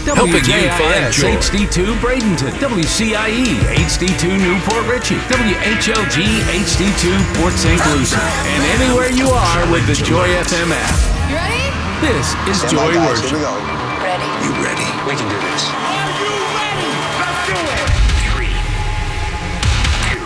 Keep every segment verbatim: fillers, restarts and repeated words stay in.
W Helping J you I find S joy. H D two Bradenton, W C I E H D two Newport Richey, W H L G H D two Port Saint Lucie, and anywhere you are with the Joy F M app. You ready? This is Stand Joy by, guys. Worship. Here we go. Ready. You ready? We can do this. Are you ready? Let's do it. Three, two,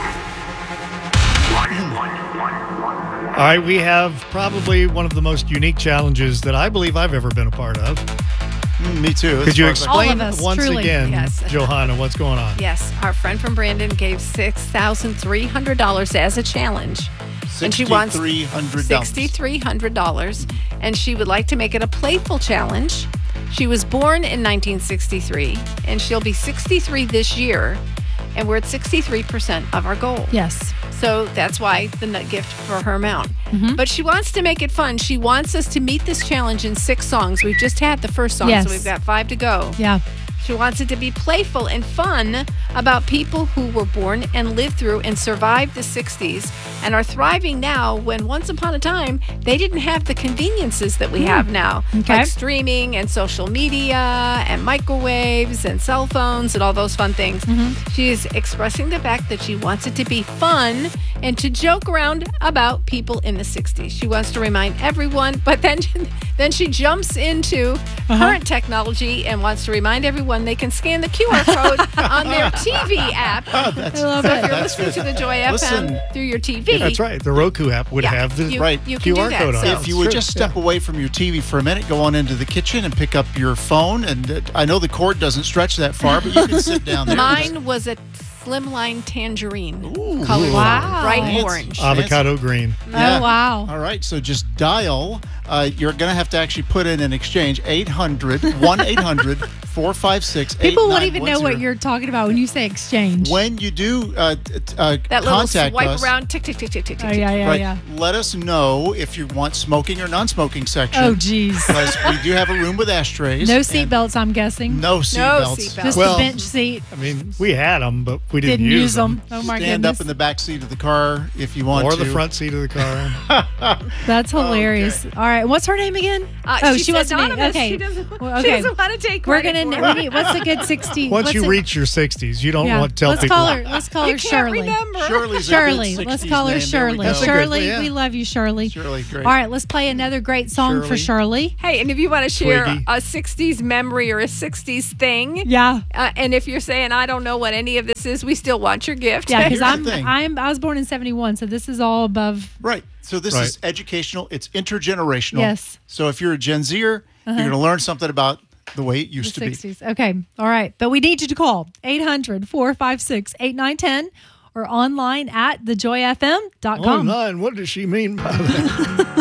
one, one, one, one. All right, we have probably one of the most unique challenges that I believe I've ever been a part of. Mm, me too. Could you As far as I- explain All of us, once truly. again, Yes. Johanna, what's going on? Yes, our friend from Brandon gave six thousand three hundred dollars as a challenge. And she wants six thousand three hundred dollars. six thousand three hundred dollars. And she would like to make it a playful challenge. She was born in nineteen sixty-three, and she'll be sixty-three this year. And we're at sixty-three percent of our goal. Yes. So that's why the nut gift for her amount. Mm-hmm. But she wants to make it fun. She wants us to meet this challenge in six songs. We've just had the first song, Yes. so we've got five to go. Yeah. She wants it to be playful and fun about people who were born and lived through and survived the sixties and are thriving now when once upon a time they didn't have the conveniences that we have now. Okay. Like streaming and social media and microwaves and cell phones and all those fun things. She is expressing the fact that she wants it to be fun and to joke around about people in the sixties. She wants to remind everyone, but then then she jumps into current technology and wants to remind everyone they can scan the Q R code on their T V app. I love So if it. you're listening to the Joy F M Listen. through your T V, That's right. The Roku app would Yeah, have the you, Right. you can Q R do that. code on So it. If you would True, just step yeah. away from your T V for a minute, go on into the kitchen and pick up your phone. And uh, I know the cord doesn't stretch that far, but you can sit down there. Mine was a slimline tangerine Ooh. colored Wow. bright Fancy. orange. avocado green. Yeah. Oh, wow. All right, so just dial. Uh, you're going to have to actually put in an exchange eight hundred, one eight hundred, four five six, eight nine one zero. People won't even know what you're talking about when you say exchange. When you do uh, t- uh, That little contact swipe us, around, tick, tick, tick, tick, tick, tick. Oh, yeah, yeah, right, yeah. let us know if you want smoking or non-smoking section. Oh, geez. Because we do have a room with ashtrays. No and seatbelts, I'm guessing. No No seatbelts. seatbelts. Just Well, the bench seat. I mean, we had them, but we didn't, Didn't use them. Oh, my Stand goodness. up in the back seat of the car if you want Or to. the front seat of the car. That's hilarious. All right. What's her name again? Uh, oh, she, she, said wants to be. anonymous. Okay. She doesn't, Well, she okay. doesn't want to take We're credit going for to. it. We need, what's a good sixty? Once what's you a- reach your sixties, you don't yeah. want to tell let's people. call her. Let's call You her can't Shirley. remember. Shirley's a Shirley. good Let's sixties call her name. There we Shirley. go. That's a good Shirley, one, yeah. we love you, Shirley. Shirley, great. All right, let's play another great song for Shirley. Shirley. Hey, and if you want to share Twiggy. a sixties memory or a sixties thing, Yeah. uh, and if you're saying, I don't know what any of this is, we still want your gift. Yeah, because Here's the I'm thing. I'm I was born in seventy-one, so this is all above. Right. So this Right. is educational. It's intergenerational. Yes. So if you're a Gen Zer, you're going to learn something about the way it used The to be. sixties. Okay. All right. But we need you to call eight hundred, four five six, eight nine one zero or online at the joy f m dot com. Online, what does she mean by that?